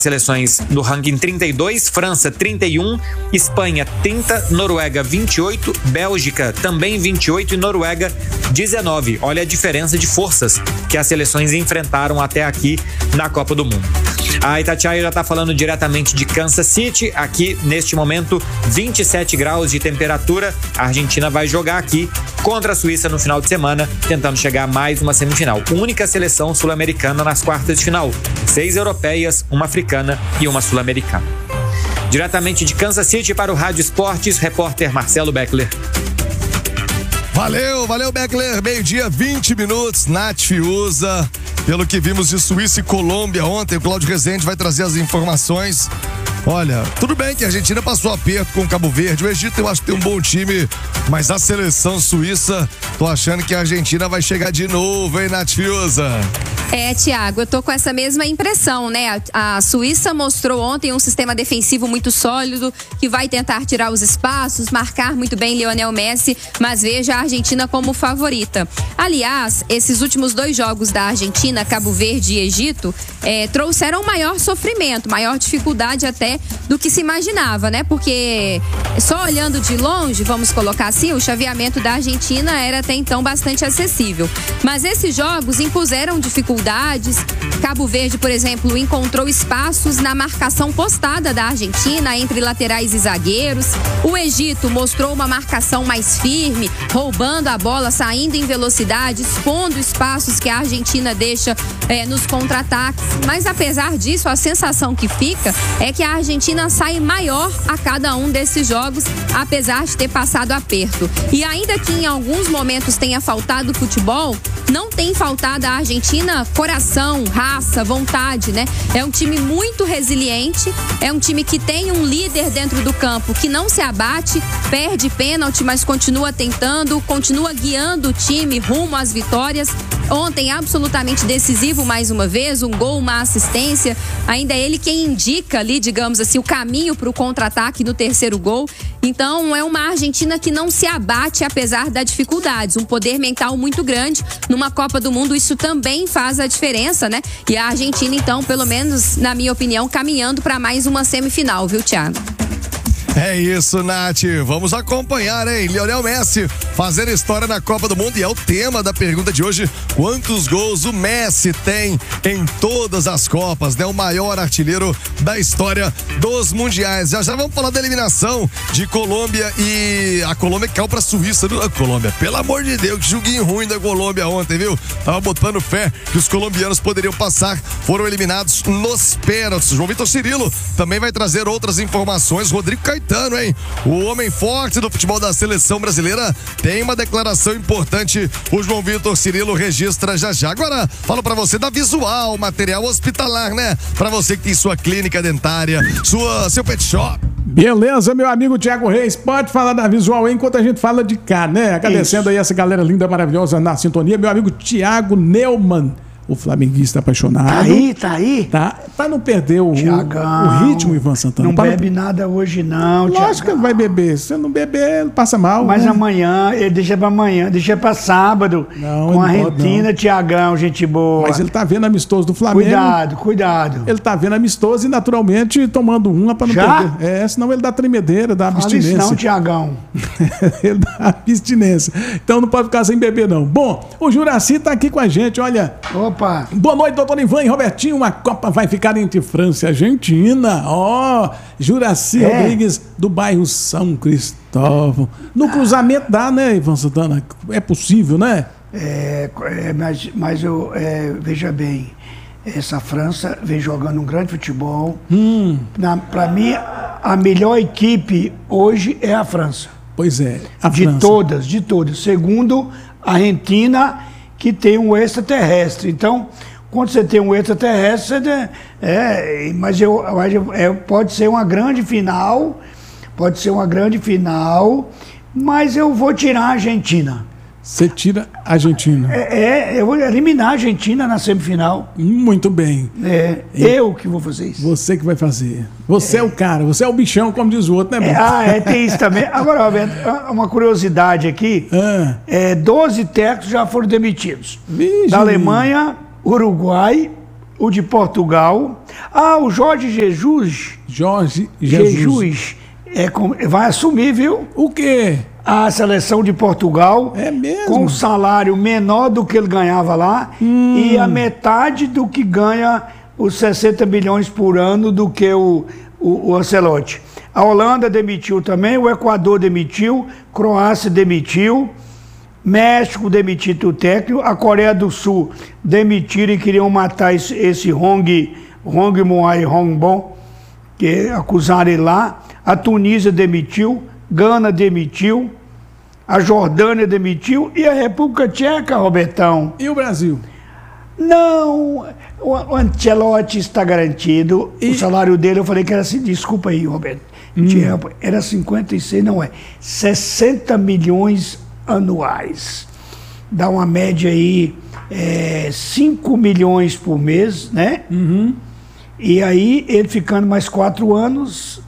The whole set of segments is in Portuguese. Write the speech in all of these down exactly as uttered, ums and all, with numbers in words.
seleções do ranking trinta e dois, França trinta e um, Espanha trinta, Noruega vinte e oito, Bélgica também vinte e oito e Noruega dezenove. Olha a diferença de forças que as seleções enfrentaram até aqui na Copa do Mundo. A Itatiaia já está falando diretamente de Kansas City. Aqui, neste momento, vinte e sete graus de temperatura. A Argentina vai jogar aqui contra a Suíça no final de semana, tentando chegar a mais uma semifinal. Única seleção sul-americana nas quartas de final. Seis europeias, uma africana e uma sul-americana. Diretamente de Kansas City para o Rádio Esportes, repórter Marcelo Beckler. Valeu, valeu Beckler, meio-dia, vinte minutos, Nath Fiuza. Pelo que vimos de Suíça e Colômbia ontem, o Cláudio Rezende vai trazer as informações. Olha, tudo bem que a Argentina passou aperto com o Cabo Verde, o Egito eu acho que tem um bom time, mas a seleção suíça, tô achando que a Argentina vai chegar de novo, hein, Nath Fiuza? É, Thiago, eu tô com essa mesma impressão, né? A, a Suíça mostrou ontem um sistema defensivo muito sólido, que vai tentar tirar os espaços, marcar muito bem Lionel Messi, mas veja a Argentina como favorita. Aliás, esses últimos dois jogos da Argentina, Cabo Verde e Egito, é, trouxeram maior sofrimento, maior dificuldade até do que se imaginava, né? Porque só olhando de longe, vamos colocar assim, o chaveamento da Argentina era até então bastante acessível. Mas esses jogos impuseram dificuldades. Cabo Verde, por exemplo, encontrou espaços na marcação postada da Argentina entre laterais e zagueiros. O Egito mostrou uma marcação mais firme, roubando a bola, saindo em velocidade, expondo espaços que a Argentina deixa é, nos contra-ataques. Mas apesar disso, a sensação que fica é que a Argentina sai maior a cada um desses jogos, apesar de ter passado aperto. E ainda que em alguns momentos tenha faltado futebol, não tem faltado a Argentina coração, raça, vontade, né? É um time muito resiliente, é um time que tem um líder dentro do campo que não se abate, perde pênalti, mas continua tentando, continua guiando o time rumo às vitórias. Ontem, absolutamente decisivo mais uma vez, um gol, uma assistência. Ainda é ele quem indica ali, digamos assim, o caminho para o contra-ataque no terceiro gol. Então, é uma Argentina que não se abate apesar das dificuldades. Um poder mental muito grande. Numa Copa do Mundo, isso também faz a diferença, né? E a Argentina, então, pelo menos, na minha opinião, caminhando para mais uma semifinal, viu, Thiago? É isso, Nath. Vamos acompanhar, hein? Lionel Messi fazendo história na Copa do Mundo e é o tema da pergunta de hoje. Quantos gols o Messi tem em todas as Copas, né? O maior artilheiro da história dos mundiais. Já já vamos falar da eliminação de Colômbia e a Colômbia caiu pra Suíça. A Colômbia, pelo amor de Deus, que joguinho ruim da Colômbia ontem, viu? Tava botando fé que os colombianos poderiam passar. Foram eliminados nos pênaltis. João Vitor Cirilo também vai trazer outras informações. Rodrigo Caetano, hein? O homem forte do futebol da seleção brasileira tem uma declaração importante. O João Vitor Cirilo registra já já. Agora, falo pra você da Visual, material hospitalar, né? Pra você que tem sua clínica dentária, sua, seu pet shop. Beleza, meu amigo Thiago Reis, pode falar da Visual aí enquanto a gente fala de cá, né? Agradecendo Isso. aí essa galera linda, maravilhosa na sintonia. Meu amigo Thiago Neumann, o flamenguista apaixonado. Tá aí, tá aí. Tá, pra não perder o, o, o ritmo, Ivan Santana. Não bebe não... nada hoje não, Lógico Thiagão. Que ele vai beber. Se não beber, ele passa mal. Mas né? amanhã, ele deixa pra amanhã, deixa pra sábado. Não, com a Argentina, Thiagão, gente boa. Mas ele tá vendo amistoso do Flamengo. Cuidado, cuidado. Ele tá vendo amistoso e naturalmente tomando uma pra não Já? perder. É, senão ele dá tremedeira, dá abstinência. Fala isso não, Thiagão. Ele dá abstinência. Então não pode ficar sem beber não. Bom, o Juraci tá aqui com a gente, olha. Opa. Boa noite, doutor Ivan e Robertinho. Uma Copa vai ficar entre França e Argentina. Ó, oh, Juraci é. Rodrigues, do bairro São Cristóvão. No cruzamento dá, né, Ivan Santana? É possível, né? É, é mas, mas eu, é, veja bem, essa França vem jogando um grande futebol. Hum. Para mim, a melhor equipe hoje é a França. Pois é, a de França. De todas, de todas. Segundo, a Argentina, que tem um extraterrestre. Então, quando você tem um extraterrestre, você, é, mas eu, eu, é, pode ser uma grande final, pode ser uma grande final, mas eu vou tirar a Argentina. Você tira a Argentina? É, é, eu vou eliminar a Argentina na semifinal. Muito bem. É, e eu que vou fazer isso. Você que vai fazer. Você é, é o cara, você é o bichão, como diz o outro, né, é, Ah, é, tem isso também. Agora, Roberto, uma curiosidade aqui. Ah. É, doze técnicos já foram demitidos. Vixe. Da Alemanha, Uruguai, o de Portugal. Ah, o Jorge Jesus. Jorge Jesus. Jesus é, com- vai assumir, viu? O quê? A seleção de Portugal. É mesmo? Com um salário menor do que ele ganhava lá e a metade do que ganha os sessenta milhões por ano do que o, o, o Ancelotti. A Holanda demitiu também, o Equador demitiu, Croácia demitiu, México demitiu o técnico, a Coreia do Sul demitiram e queriam matar esse, esse Hong, Hong Moai Hongbon, que acusaram ele lá. A Tunísia demitiu, Gana demitiu, a Jordânia demitiu e a República Tcheca, Robertão. E o Brasil? Não, o, o Ancelotti está garantido. E- O salário dele, eu falei que era assim, desculpa aí, Roberto. Tinha- Era cinquenta e seis, não é, sessenta milhões anuais. Dá uma média aí, é, cinco milhões por mês, né? E aí, ele ficando mais quatro anos,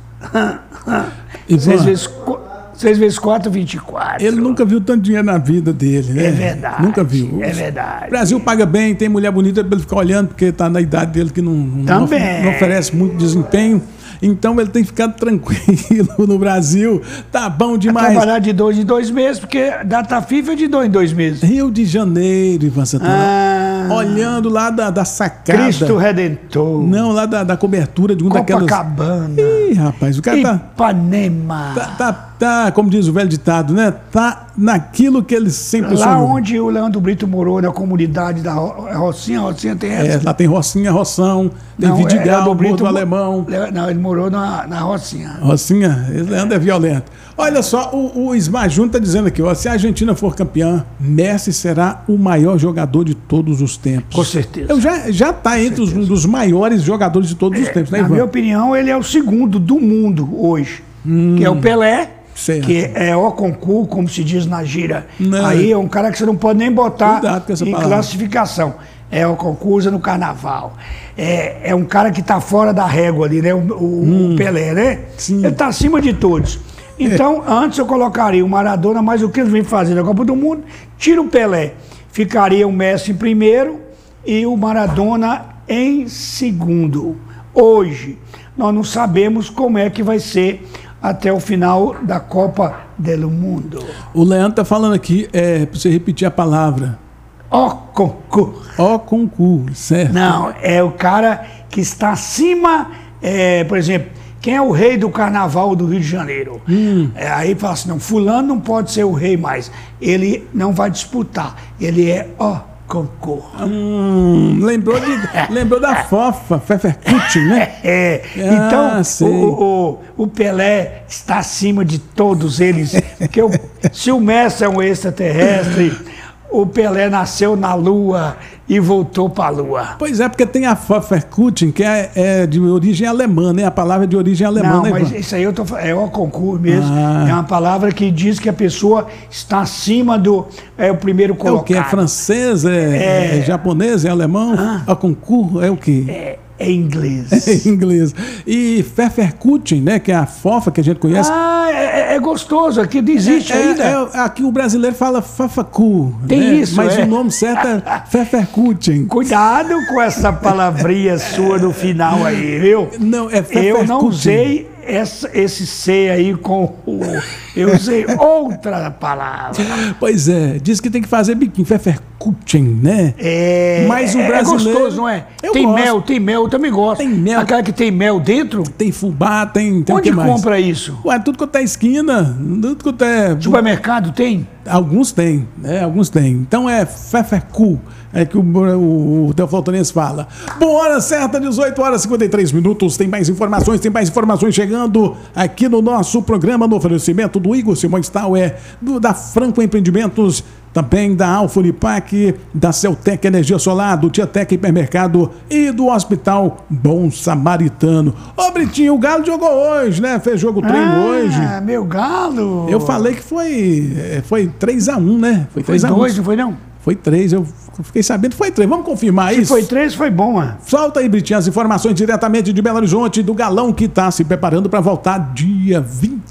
Ivan, seis vezes, qu- seis vezes quatro, vinte e quatro. ele nunca viu tanto dinheiro na vida dele, né? É verdade. Nunca viu. É O verdade. Brasil paga bem, tem mulher bonita para ele ficar olhando, porque tá na idade dele que não, não, Também. não oferece muito desempenho. Então ele tem ficado tranquilo no Brasil. Tá bom demais. Trabalhar de dois em dois meses, porque data FIFA é de dois em dois meses. Rio de Janeiro, Ivan Santana. Ah, Olhando lá da, da sacada. Cristo Redentor. Não, lá da, da cobertura de um daquelas. Copacabana. Ih, rapaz, o cara tá, Ipanema. tá, tá, tá, como diz o velho ditado, né? Tá naquilo que ele sempre Lá sonhou. onde o Leandro Brito morou, na comunidade da Ro- Rocinha, Rocinha tem É, essa. lá tem Rocinha, Roção, tem Não, é- Vidigal, Leandro Brito Bordo mo- Alemão. Le- Não, ele morou na, na Rocinha. Rocinha, ele anda violento. Olha só, o, o Ismar Júnior está dizendo aqui, ó, se a Argentina for campeã, Messi será o maior jogador de todos os tempos. Com certeza. Eu já, já tá entre os, um dos maiores jogadores de todos os tempos, né, Na Ivan? minha opinião, ele é o segundo do mundo hoje. Que é o Pelé, Certo. que é o concurso, como se diz na gíria. Não. Aí é um cara que você não pode nem botar Cuidado com essa em palavra. classificação. É o concurso no carnaval. É, é um cara que está fora da régua ali, né? O, o- o Pelé, né? Sim. Ele está acima de todos. Então, antes eu colocaria o Maradona, mas o que eles vêm fazendo na Copa do Mundo, tira o Pelé. Ficaria o Messi em primeiro e o Maradona em segundo. Hoje, nós não sabemos como é que vai ser até o final da Copa do Mundo. O Leandro tá falando aqui, é, pra você repetir a palavra. Ó, concurso. Ó concurso, certo? Não, é o cara que está acima, é, por exemplo, quem é o rei do carnaval do Rio de Janeiro? É, aí fala assim, não, fulano não pode ser o rei mais. Ele não vai disputar. Ele é ó concurso. Hum, lembrou, de, lembrou da fofa, Fefercucci, né? É, Ah, então sei. o, o, o Pelé está acima de todos eles. Porque o- se o Messi é um extraterrestre, o Pelé nasceu na Lua e voltou para a Lua. Pois é, porque tem a Fefercucci, que é, é de origem alemã, né? A palavra é de origem alemã, Não, né, mas Ivan? isso aí eu tô, fa- é o concurso mesmo. Ah. É uma palavra que diz que a pessoa está acima do é o primeiro É o colocado. que? É francês? É, é japonês? É alemão? A concurso é o quê? É, é inglês. Em inglês. E Feferkuchen, né? Que é a fofa que a gente conhece. Ah, é, é gostoso. Aqui não existe É, ainda. é, aqui o brasileiro fala fafacu. Tem né? isso, Mas é. o nome certo é Feferkuchen. Cuidado com essa palavrinha sua no final aí, viu? Não, é Eu Feferkuchen. não usei essa, esse C aí com o. Eu usei outra palavra. Pois é, diz que tem que fazer biquinho, Feferkuchen, né? É, Mas o é brasileiro- gostoso, não é? Eu tem gosto. mel, tem mel, eu também gosto. Tem mel. Aquela que tem mel dentro? Tem fubá, tem, tem o Onde que mais? compra isso? Ué, tudo quanto é esquina, tudo quanto é... Supermercado tem? Alguns têm, né? Alguns têm. Então é Fefercu, é que o, o, o Teoflotonense fala. Bom, hora certa, dezoito horas e cinquenta e três minutos. Tem mais informações, tem mais informações chegando aqui no nosso programa, no oferecimento do Igor Simões Tauer, do, da Franco Empreendimentos, também da Alfa Unipac, da Celtec Energia Solar, do Tietec Hipermercado e do Hospital Bom Samaritano. Ô, Britinho, o Galo jogou hoje, né? Fez jogo treino hoje. Ah, meu galo. Eu falei que foi, é, foi três a um, né? Foi Foi três a um. dois, não foi não? Foi três, eu fiquei sabendo que foi três. Vamos confirmar Se isso? foi três, foi bom, mano. Solta aí, Britinho, as informações diretamente de Belo Horizonte, do Galão que está se preparando para voltar dia vinte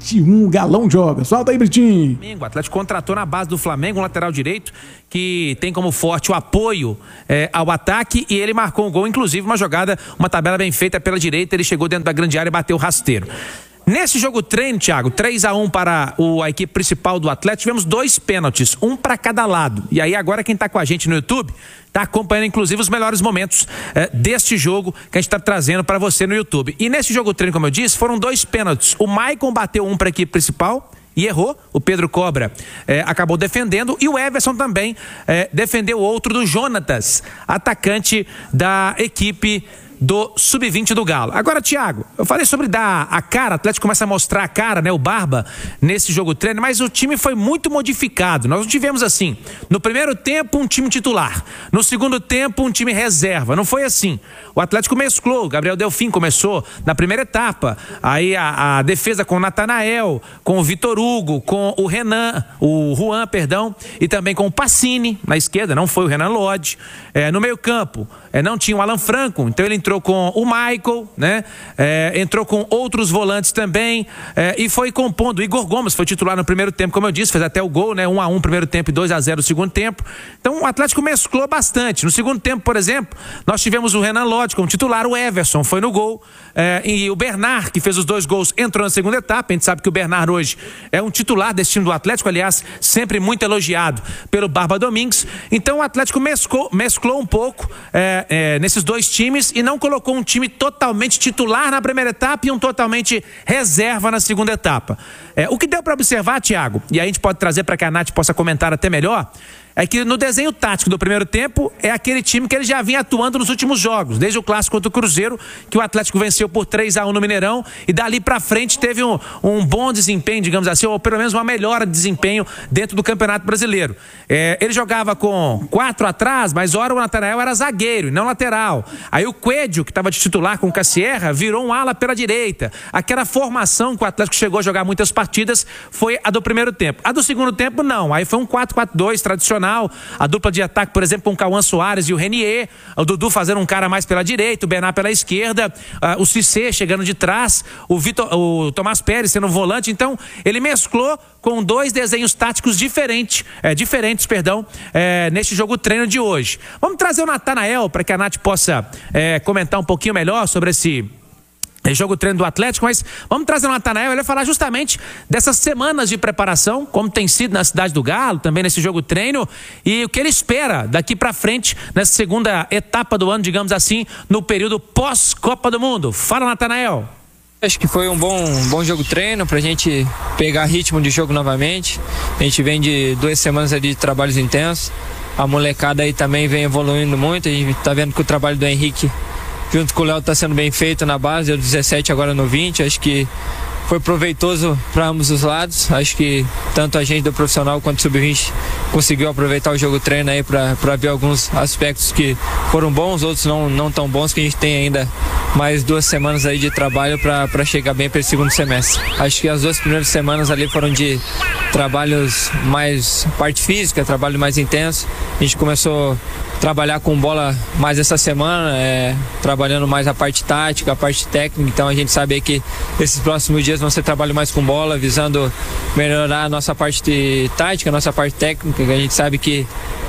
vinte e um, o Galão joga. Solta aí, Britinho. O Atlético contratou na base do Flamengo um lateral direito que tem como forte o apoio é, ao ataque, e ele marcou um gol, inclusive uma jogada, uma tabela bem feita pela direita, ele chegou dentro da grande área e bateu o rasteiro. Nesse jogo treino, Thiago, três a um para o, a equipe principal do Atlético, tivemos dois pênaltis, um para cada lado. E aí agora quem está com a gente no YouTube está acompanhando inclusive os melhores momentos eh, deste jogo que a gente está trazendo para você no YouTube. E nesse jogo treino, como eu disse, foram dois pênaltis. O Maicon bateu um para a equipe principal e errou, o Pedro Cobra eh, acabou defendendo, e o Everson também eh, defendeu outro do Jonatas, atacante da equipe do sub vinte do Galo. Agora, Thiago, eu falei sobre dar a cara, o Atlético começa a mostrar a cara, né, o Barba, nesse jogo treino, mas o time foi muito modificado. Nós não tivemos assim, no primeiro tempo um time titular, no segundo tempo um time reserva, não foi assim. O Atlético mesclou, Gabriel Delfim começou na primeira etapa, aí a, a defesa com o Natanael, com o Vitor Hugo, com o Renan, o Juan, perdão, e também com o Pacini na esquerda, não foi o Renan Lodge. É, no meio campo, é, não tinha o Alan Franco, então ele entrou com o Michael, né? É, entrou com outros volantes também, é, e foi compondo. O Igor Gomes foi titular no primeiro tempo, como eu disse, fez até o gol, né? um a um primeiro tempo e dois a zero no segundo tempo. Então o Atlético mesclou bastante. No segundo tempo, por exemplo, nós tivemos o Renan Lodge como titular, o Everson foi no gol, é, e o Bernard, que fez os dois gols, entrou na segunda etapa. A gente sabe que o Bernard hoje é um titular desse time do Atlético, aliás, sempre muito elogiado pelo Barba Domingues. Então o Atlético mesclou, mesclou um pouco é, é, nesses dois times e não colocou um time totalmente titular na primeira etapa e um totalmente reserva na segunda etapa. É, o que deu para observar, Thiago, e aí a gente pode trazer para que a Nath possa comentar até melhor, é que no desenho tático do primeiro tempo é aquele time que ele já vinha atuando nos últimos jogos, desde o clássico contra o Cruzeiro, que o Atlético venceu por três a um no Mineirão, e dali pra frente teve um, um bom desempenho, digamos assim, ou pelo menos uma melhora de desempenho dentro do Campeonato Brasileiro. É, ele jogava com quatro atrás, mas ora o Natanael era zagueiro e não lateral. Aí o Coelho, que estava de titular com o Cassierra, virou um ala pela direita. Aquela formação que o Atlético chegou a jogar muitas partidas foi a do primeiro tempo. A do segundo tempo não, aí foi um quatro quatro dois tradicional. A dupla de ataque, por exemplo, com o Cauã Soares e o Renier, o Dudu fazendo um cara mais pela direita, o Bernard pela esquerda, uh, o Cissé chegando de trás, o, Vitor, o Tomás Pérez sendo volante. Então ele mesclou com dois desenhos táticos diferentes, é, diferentes, perdão, é, neste jogo treino de hoje. Vamos trazer o Natanael para que a Nath possa é, comentar um pouquinho melhor sobre esse É jogo treino do Atlético, mas vamos trazer o Natanael, ele vai falar justamente dessas semanas de preparação, como tem sido na Cidade do Galo, também nesse jogo treino, e o que ele espera daqui pra frente, nessa segunda etapa do ano, digamos assim, no período pós-Copa do Mundo. Fala, Natanael. Acho que foi um bom, um bom jogo treino pra gente pegar ritmo de jogo novamente. A gente vem de duas semanas ali de trabalhos intensos, a molecada aí também vem evoluindo muito, a gente tá vendo que o trabalho do Henrique junto com o Léo está sendo bem feito na base, eu dezessete agora no vinte, acho que foi proveitoso para ambos os lados. Acho que tanto a gente do profissional quanto do sub vinte conseguiu aproveitar o jogo treino aí para ver alguns aspectos que foram bons, outros não, não tão bons, que a gente tem ainda mais duas semanas aí de trabalho para chegar bem para esse segundo semestre. Acho que as duas primeiras semanas ali foram de trabalhos mais parte física, trabalho mais intenso. A gente começou a trabalhar com bola mais essa semana, é, trabalhando mais a parte tática, a parte técnica. Então a gente sabe que esses próximos dias vão ser trabalho mais com bola, visando melhorar a nossa parte de tática, a nossa parte técnica, que a gente sabe que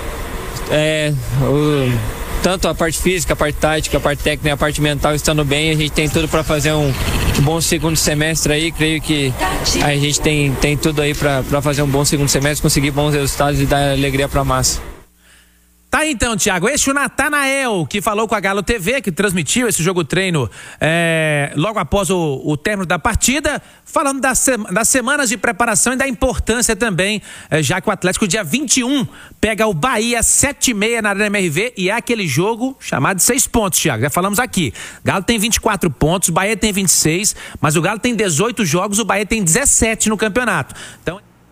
é, o, tanto a parte física, a parte tática, a parte técnica e a parte mental estando bem, a gente tem tudo para fazer um, um bom segundo semestre aí. Creio que a gente tem, tem tudo aí para fazer um bom segundo semestre, conseguir bons resultados e dar alegria para a massa. Tá aí então, Thiago, este é o Natanael, que falou com a Galo T V, que transmitiu esse jogo treino é, logo após o, o término da partida, falando das, sema, das semanas de preparação e da importância também, é, já que o Atlético dia vinte e um pega o Bahia sete e meia na Arena M R V, e é aquele jogo chamado de seis pontos, Thiago, já falamos aqui. Galo tem vinte e quatro pontos, o Bahia tem vinte e seis, mas o Galo tem dezoito jogos, o Bahia tem dezessete no campeonato. Então...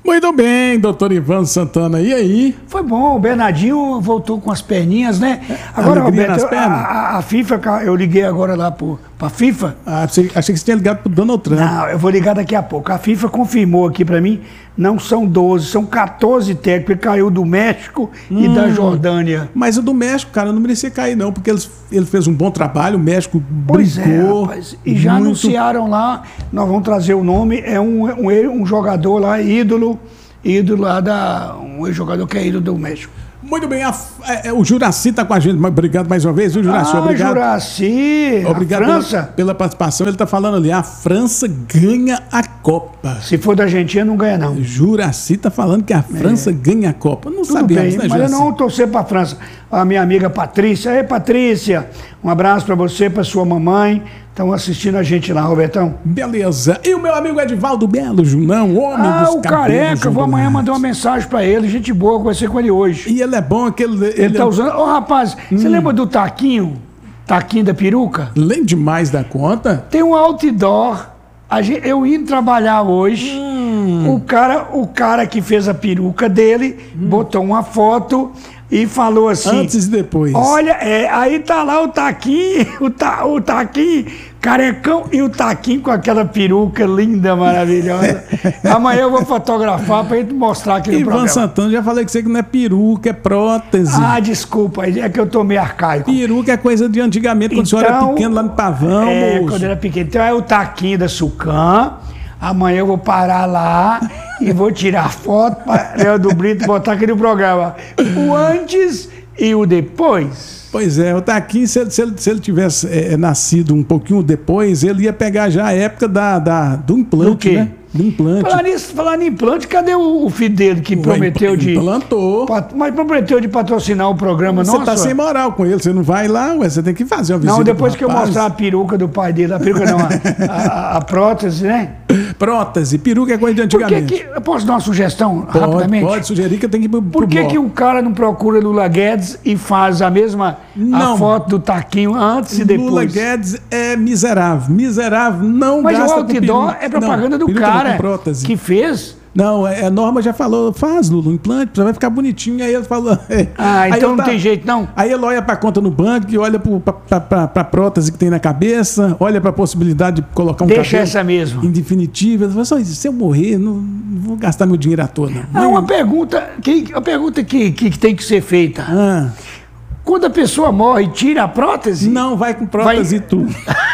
Muito bem, doutor Ivan Santana. E aí? Foi bom, o Bernardinho voltou com as perninhas, né? Agora, Alegria nas Roberto, eu- pernas? a, a- a FIFA, eu liguei agora lá pro, pra FIFA. Ah, achei, achei que você tinha ligado pro Donald Trump. Não, eu vou ligar daqui a pouco. A FIFA confirmou aqui pra mim, não são doze, são quatorze técnicos, porque caiu do México e da Jordânia. Mas o do México, cara, não merecia cair, não, porque eles, ele fez um bom trabalho, o México Pois é, brincou. rapaz. E já muito. anunciaram lá, nós vamos trazer o nome, é um, um, um jogador lá, ídolo, ídolo lá da. Um jogador que é ídolo do México. Muito bem, a- é, é, o Juraci tá com a gente. Obrigado mais uma vez, viu, Juraci? Ah, Obrigado. Juraci, a Obrigado pela, França. pela participação. Ele tá falando ali, a França ganha a Copa. Se for da Argentina, não ganha, não. Juraci tá falando que a França ganha a Copa. Não Tudo sabíamos, bem, né, mas eu Juraci? não vou torcer para a França. A minha amiga Patrícia. Ei, Patrícia, um abraço para você, para sua mamãe. Estão assistindo a gente lá, Robertão. Beleza. E o meu amigo Edivaldo Belo, Junão, homem Ah, dos o cabelos Careca, eu vou amanhã ondulados. mandar uma mensagem para ele. Gente boa, conversei com ele hoje. E ele é bom, aquele... Ele, Ele tá é usando. Ô, rapaz, você lembra do Taquinho? Taquinho da peruca? além demais da conta. Tem um outdoor. A gente- eu indo trabalhar hoje, Hum. o, cara, o cara que fez a peruca dele botou uma foto e falou assim: Antes e depois. olha, é, aí tá lá o Taquinho, o, ta, o Taquinho, carecão e o Taquinho com aquela peruca linda, maravilhosa. Amanhã eu vou fotografar pra gente mostrar aqui no Ivan programa. Santana, já falei que você que não é peruca, é prótese. Ah, desculpa, é que eu tô meio arcaico. Peruca é coisa de antigamente, quando o senhor era pequeno lá no Pavão, É, moço. quando eu era pequeno. Então é o Taquinho da Sucam. Amanhã eu vou parar lá e vou tirar foto para Leandro Brito botar aqui no programa. O antes e o depois. Pois é, o Taquinho, se ele, se ele, se ele tivesse é, nascido um pouquinho depois, ele ia pegar já a época da, da, do implante, Do quê? né? Do implante. Falar nisso, falar em implante, cadê o, o filho dele que prometeu Ué, de. implantou. pat- Mas prometeu de patrocinar o programa Você nosso? tá sem moral com ele, você não vai lá, ué, você tem que fazer uma visita. Não, depois pro que eu rapaz. mostrar a peruca do pai dele, a peruca não, a, a- a prótese, né? Prótese, peruca é coisa de Por que antigamente. que. Eu posso dar uma sugestão Pode, rapidamente? pode sugerir que eu tenho que ir pro, Por pro que, bloco. que o cara não procura Lula Guedes e faz a mesma Não. a foto do Taquinho antes e depois? Lula Guedes é miserável. Miserável não Mas o gasta com outdoor peruca. é propaganda Não, do peruca não, cara com prótese. que fez. Não, é, a Norma já falou, faz, Lula, um implante, você vai ficar bonitinho. Aí ele falou... é. Ah, Aí então eu não tá- tem jeito, não? Aí ele olha pra conta no banco e olha pro, pra, pra, pra, pra prótese que tem na cabeça, olha pra possibilidade de colocar um Deixa cabelo essa mesmo. em definitivo. Ele fala, só isso, se eu morrer, não, não vou gastar meu dinheiro à toa, não. Ah, uma pergunta, que, uma pergunta que, que, que tem que ser feita. Ah, Quando a pessoa morre, tira a prótese? não, vai com prótese Vai- e tudo.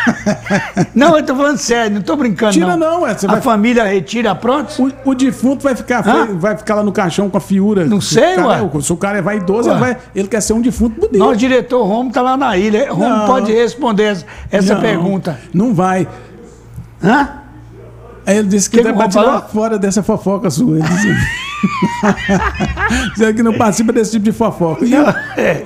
Não, eu tô falando sério, não tô brincando. Tira não, não, ué, você A vai- família retira a prótese? O, o defunto vai ficar, Hã? vai ficar lá no caixão com a fiura. Não sei, o cara, ué. é- Se o cara é vaidoso, Ué. ele, vai- ele quer ser um defunto bonito. Nosso diretor Romo tá lá na ilha. Romo Não. pode responder essa, essa Não, pergunta. Não vai. Hã? Aí ele disse que, Que dá que o pra Romo tirar falou? fora dessa fofoca sua. Ele disse, dizendo que não participa desse tipo de fofoca. E, o- É.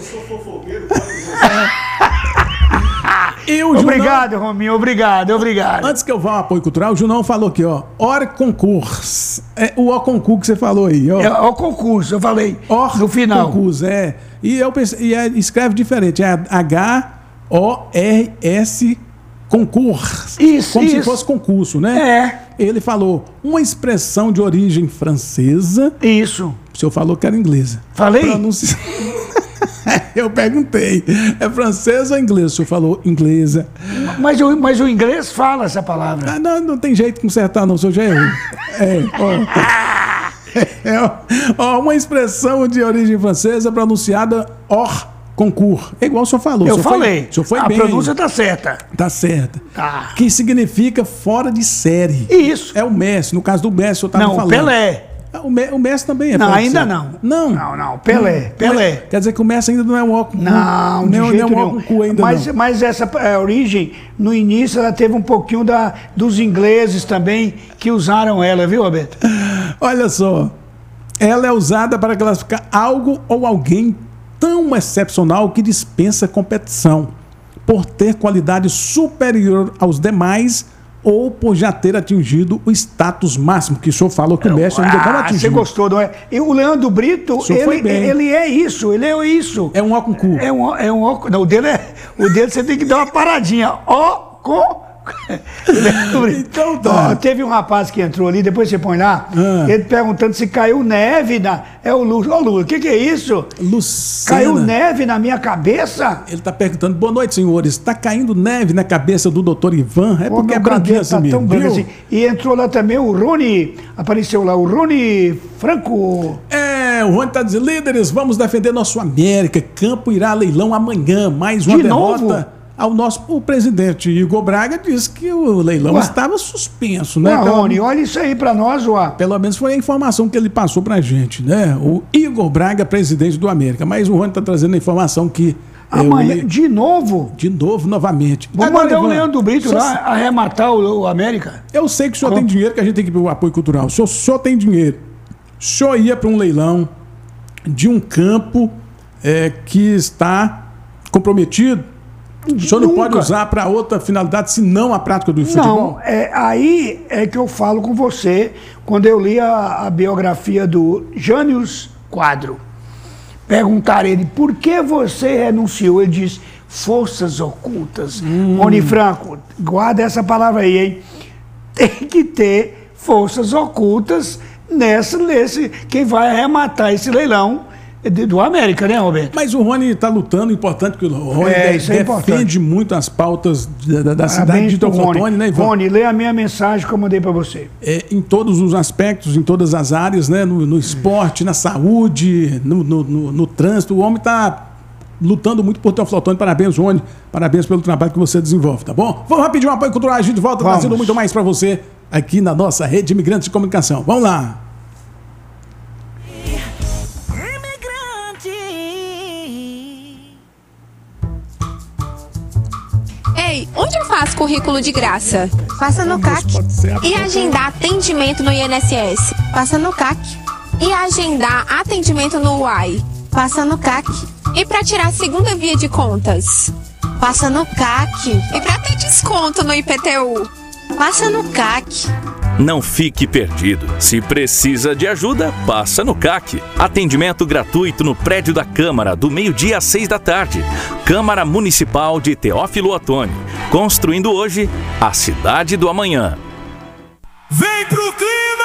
e o Junão, Obrigado, Rominho, obrigado, obrigado. antes que eu vá ao apoio cultural, o Junão falou aqui, ó. Or concurso. É o O concurso que você falou aí, ó. É o concurso, eu falei Or no final. concurso, é. E eu pensei, e é- escreve diferente, é H O R S concurso. Isso, Como se isso. fosse concurso, né? É, Ele falou uma expressão de origem francesa. isso. O senhor falou que era inglesa. Falei? Pronunci- Eu perguntei, é francesa ou inglesa? O senhor falou inglesa. Mas o, mas o inglês fala essa palavra. Ah, não, não tem jeito de consertar, não, o senhor já errou. É, ó. É, ó, ó, uma expressão de origem francesa pronunciada hors concurso. É igual o senhor falou. Eu o senhor foi- falei. o senhor foi a bem. pronúncia tá certa. Tá certa. Tá. Que significa fora de série. Isso. É o Messi. No caso do Messi, o senhor estava Não, falando. Pelé. Ah, O, Me- o Messi também é Não, fora de ainda série. não. Não. Não, não. Pelé. Pelé. Quer dizer que o Messi ainda não é um óculos. Não, de não, jeito não é um nenhum. óculos cu ainda mas, não. mas essa é, origem, no início, ela teve um pouquinho da, dos ingleses também que usaram ela, viu, Roberto? Olha só. Ela é usada para classificar algo ou alguém tão excepcional que dispensa competição, por ter qualidade superior aos demais ou por já ter atingido o status máximo, que o senhor falou que o Messi ainda não Ah, você atingiu. gostou, não é? E o Leandro Brito, senhor foi ele, bem. ele é isso, ele é isso. É um óculos cu. É um, é um óculos. Não, o dele é. O dele você tem que dar uma paradinha. Ó, com. Então tá. Ó, teve um rapaz que entrou ali, depois você põe lá, ah. ele perguntando se caiu neve na... É o Lu. Ô, Lu, o que que é isso? Lucena. Caiu neve na minha cabeça? Ele tá perguntando, boa noite, senhores. Está caindo neve na cabeça do doutor Ivan? É Pô, porque é branquinho assim tá mesmo, tão branco assim. E entrou lá também o Rony, apareceu lá o Rony Franco. É, o Rony tá dizendo, líderes, vamos defender nosso América. Campo irá a leilão amanhã. Mais uma De derrota novo? ao nosso... O presidente Igor Braga disse que o leilão Ué. estava suspenso, né? Ué, Pelo- Rony, olha isso aí pra nós, ué. Pelo menos foi a informação que ele passou pra gente, né? O Igor Braga, presidente do América. Mas o Rony tá trazendo a informação que... é, o Amanhã, le- de novo? De novo, novamente. Vamos Agora, mandar o Ivan, Leandro Brito só- lá arrematar o, o América. Eu sei que o senhor Como? tem dinheiro, que a gente tem que ir pro apoio cultural. O senhor, o senhor tem dinheiro. O senhor ia para um leilão de um campo é, que está comprometido. O senhor não Nunca. pode usar para outra finalidade, senão a prática do Não, futebol? é, aí é que eu falo com você quando eu li a, a biografia do Jânio Quadro. Perguntaram ele, por que você renunciou? Ele diz, forças ocultas. Hum. Rony Franco, guarda essa palavra aí, hein? Tem que ter forças ocultas nessa, nesse, quem vai arrematar esse leilão de- do América, né, Roberto? Mas o Rony está lutando, importante que o Rony É, de- isso é defende importante. muito as pautas da, da- da cidade Parabéns de pro Teoflotone, Rony. né, Ivan? Rony, lê a minha mensagem que eu mandei para você. É, em todos os aspectos, em todas as áreas, né? No, no esporte, na saúde, no, no, no- no trânsito. O homem está lutando muito por Teoflotone. Parabéns, Rony. Parabéns pelo trabalho que você desenvolve, tá bom? Vamos rapidinho, um apoio cultural. A gente volta Vamos. trazendo muito mais para você aqui na nossa rede Imigrantes de Comunicação. Vamos lá. Ei, onde eu faço currículo de graça? Passa no C A C. Pode ser a- E agendar atendimento no I N S S? Passa no C A C. E agendar atendimento no U A I? Passa no C A C. E para tirar a segunda via de contas? Passa no C A C. E para ter desconto no I P T U? Passa no C A C. Não fique perdido. Se precisa de ajuda, passa no C A C. Atendimento gratuito no prédio da Câmara, do meio-dia às seis da tarde. Câmara Municipal de Teófilo Otoni. Construindo hoje a cidade do amanhã. Vem pro clima!